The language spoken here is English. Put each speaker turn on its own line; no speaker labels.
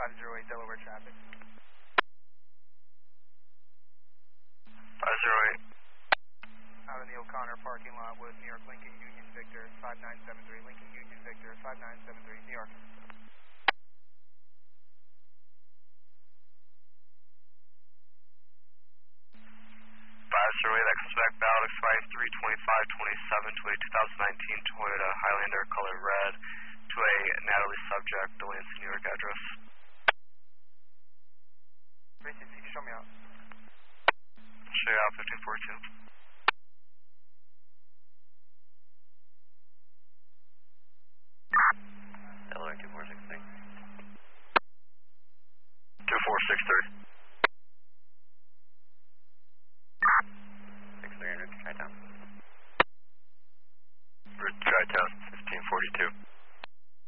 508 Delaware traffic.
508.
Out in the O'Connor parking lot with New York Lincoln Union Victor 5973. Lincoln Union Victor 5973, New York.
508, that comes back bound, expiring 3/25/27 to a 2019 Toyota Highlander, color red, to a Natalie subject, Delancey, New York address.
360, show me out.
Show you out, 1542.